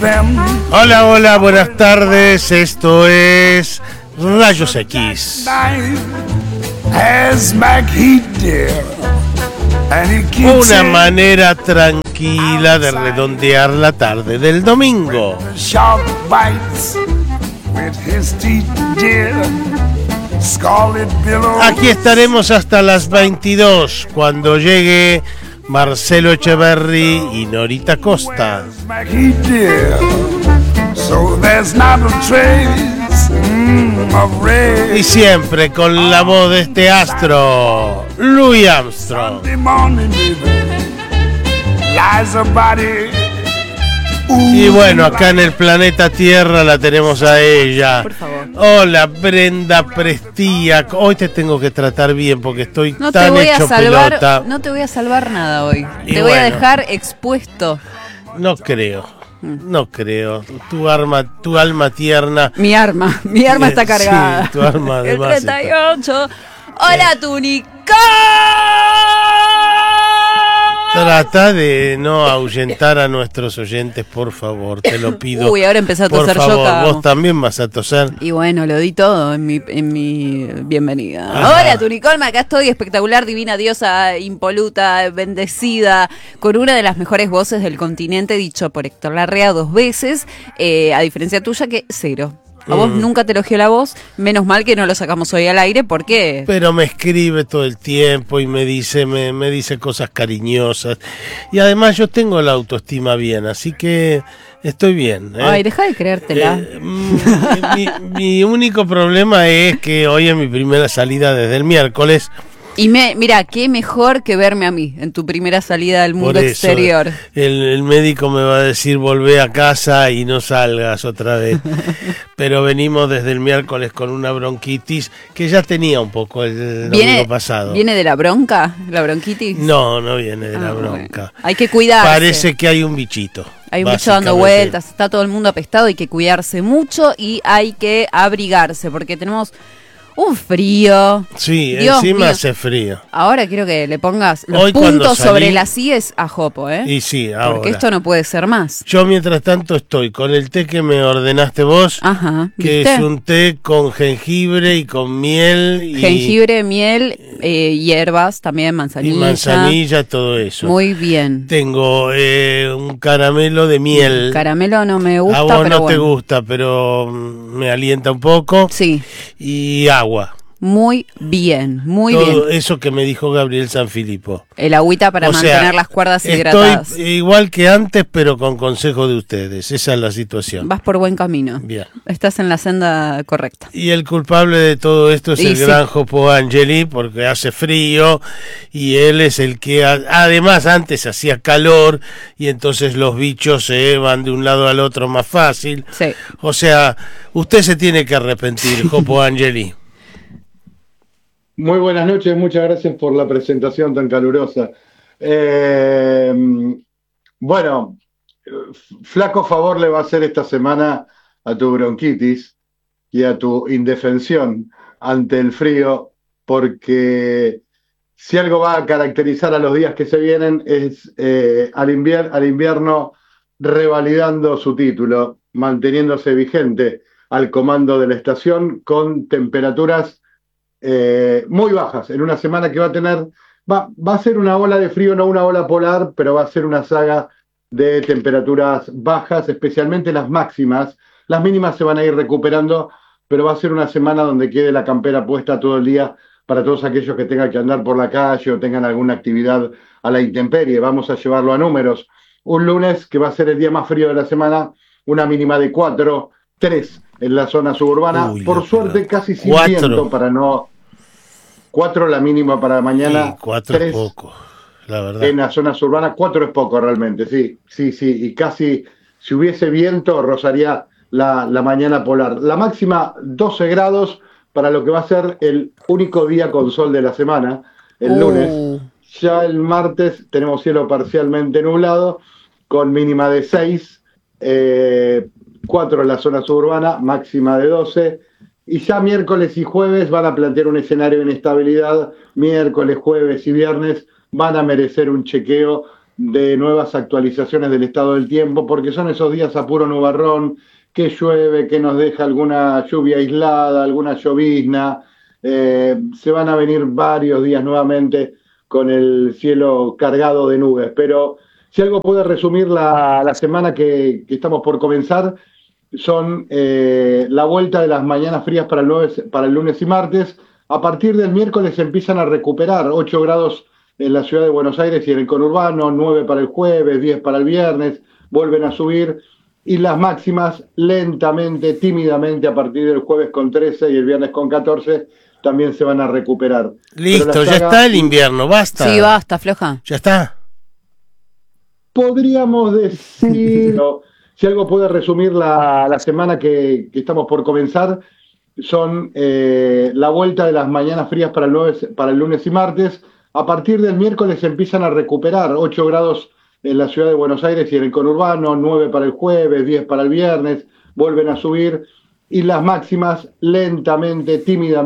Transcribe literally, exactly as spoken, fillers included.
Hola, hola, buenas tardes. Esto es Rayos X. Una manera tranquila de redondear la tarde del domingo. Aquí estaremos hasta las veintidós cuando llegue Marcelo Echeverry y Norita Costa. Y siempre con la voz de este astro, Louis Armstrong. Y bueno, acá en el planeta Tierra la tenemos a ella. Por favor. Hola, Brenda Prestía. Hoy te tengo que tratar bien porque estoy No tan te voy hecho a salvar, pelota. no te voy a salvar nada hoy. Y te voy bueno. a dejar expuesto. No creo. No creo. Tu arma, tu alma tierna. Mi arma, mi arma está cargada. Sí, tu arma El además treinta y ocho. Hola, Túnica. Trata de no ahuyentar a nuestros oyentes, por favor, te lo pido. Uy, ahora empecé a por toser favor, yo, cagamos. vos también vas a toser. Y bueno, lo di todo en mi, en mi bienvenida. Ajá. Hola, Tunicolma, acá estoy, espectacular, divina diosa, impoluta, bendecida, con una de las mejores voces del continente, dicho por Héctor Larrea dos veces, eh, a diferencia tuya que cero. A vos Mm. nunca te elogió la voz, menos mal que no lo sacamos hoy al aire, porque Pero me escribe todo el tiempo y me dice, me, me dice cosas cariñosas. Y además yo tengo la autoestima bien, así que estoy bien. ¿eh? Ay, deja de creértela. Eh, mm, mi, mi único problema es que hoy es mi primera salida desde el miércoles. Y me, mira, qué mejor que verme a mí en tu primera salida del mundo Por eso, exterior. El, el médico me va a decir volvé a casa y no salgas otra vez. Pero venimos desde el miércoles con una bronquitis que ya tenía un poco el domingo pasado. ¿Viene de la bronca, la bronquitis? No, no viene de la Ah, bronca. bueno. Hay que cuidarse. Parece que hay un bichito. Hay un bicho dando básicamente. vueltas, está todo el mundo apestado, hay que cuidarse mucho y hay que abrigarse porque tenemos un frío. Sí, Dios encima mío. hace frío. Ahora quiero que le pongas los Hoy cuando puntos salí- sobre las íes a Jopo, ¿eh? Y sí, ahora. Porque esto no puede ser más. Yo mientras tanto estoy con el té que me ordenaste vos, Ajá, que ¿viste? es un té con jengibre y con miel y, Jengibre, miel, eh, hierbas, también manzanilla. y manzanilla, todo eso. Muy bien. Tengo eh, un caramelo de miel. Caramelo no me gusta, A vos pero no te bueno. gusta, pero mm, me alienta un poco. Sí, Y agua. muy bien, muy todo bien. eso que me dijo Gabriel Sanfilippo. El agüita para O sea, mantener las cuerdas hidratadas. Estoy igual que antes, pero con consejo de ustedes. Esa es la situación. Vas por buen camino. Bien. Estás en la senda correcta. Y el culpable de todo esto es Y el sí. gran Jopo Angeli, porque hace frío y él es el que, a- además, antes hacía calor y entonces los bichos se van de un lado al otro más fácil. Sí. O sea, usted se tiene que arrepentir, Jopo Angeli. Muy buenas noches, muchas gracias por la presentación tan calurosa. Eh, bueno, flaco favor le va a hacer esta semana a tu bronquitis y a tu indefensión ante el frío, porque si algo va a caracterizar a los días que se vienen es eh, al, invier- al invierno revalidando su título, manteniéndose vigente al comando de la estación con temperaturas Eh, muy bajas, en una semana que va a tener, va, va a ser una ola de frío, no una ola polar, pero va a ser una saga de temperaturas bajas, especialmente las máximas. Las mínimas se van a ir recuperando, pero va a ser una semana donde quede la campera puesta todo el día para todos aquellos que tengan que andar por la calle o tengan alguna actividad a la intemperie. Vamos a llevarlo a números. Un lunes, que va a ser el día más frío de la semana, una mínima de cuatro, tres en la zona suburbana. Uy, por la suerte, pelota. casi sin Cuatro. viento para no... Cuatro la mínima para mañana, Sí, cuatro es tres poco, la verdad. en las zonas urbanas, cuatro es poco realmente, sí, sí, sí, y casi si hubiese viento rozaría la, la mañana polar. La máxima doce grados para lo que va a ser el único día con sol de la semana, el Uh. lunes. Ya el martes tenemos cielo parcialmente nublado, con mínima de seis, eh, cuatro en la zona suburbana, máxima de doce. Y ya miércoles y jueves van a plantear un escenario de inestabilidad. Miércoles, jueves y viernes van a merecer un chequeo de nuevas actualizaciones del estado del tiempo, porque son esos días a puro nubarrón, que llueve, que nos deja alguna lluvia aislada, alguna llovizna. Eh, se van a venir varios días nuevamente con el cielo cargado de nubes, pero si algo puede resumir la, la semana que, que estamos por comenzar, son eh, la vuelta de las mañanas frías para el, lunes, para el lunes y martes. A partir del miércoles empiezan a recuperar ocho grados en la ciudad de Buenos Aires y en el conurbano, nueve para el jueves, diez para el viernes, vuelven a subir, y las máximas lentamente, tímidamente, a partir del jueves con trece y el viernes con catorce, también se van a recuperar. Listo, ya está el invierno, basta. Sí, basta, floja. Ya está. Podríamos decir, si algo puede resumir la, la semana que, que estamos por comenzar, son eh, la vuelta de las mañanas frías para el, lunes, para el lunes y martes. A partir del miércoles empiezan a recuperar ocho grados en la ciudad de Buenos Aires y en el conurbano, nueve para el jueves, diez para el viernes, vuelven a subir, y las máximas lentamente, tímidamente,